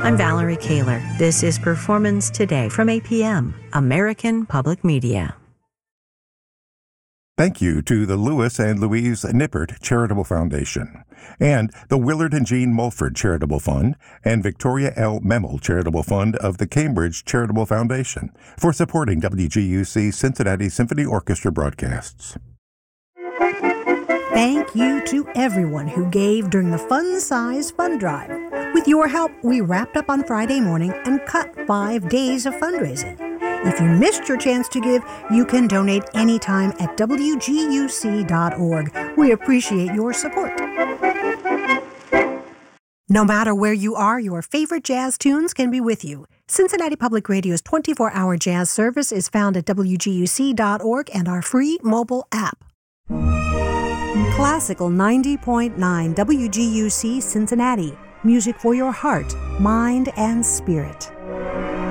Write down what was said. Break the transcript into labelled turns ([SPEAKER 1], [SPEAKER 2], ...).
[SPEAKER 1] I'm Valerie Kaler. This is Performance Today from APM, American Public Media.
[SPEAKER 2] Thank you to the Louis and Louise Nippert Charitable Foundation, and the Willard and Jean Mulford Charitable Fund, and Victoria L. Memel Charitable Fund of the Cambridge Charitable Foundation for supporting WGUC Cincinnati Symphony Orchestra broadcasts.
[SPEAKER 3] Thank you to everyone who gave during the Fun Size Fund Drive. With your help, we wrapped up on Friday morning and cut 5 days of fundraising. If you missed your chance to give, you can donate anytime at WGUC.org. We appreciate your support. No matter where you are, your favorite jazz tunes can be with you. Cincinnati Public Radio's 24-hour jazz service is found at WGUC.org and our free mobile app. Classical 90.9 WGUC Cincinnati. Music for your heart, mind, and spirit.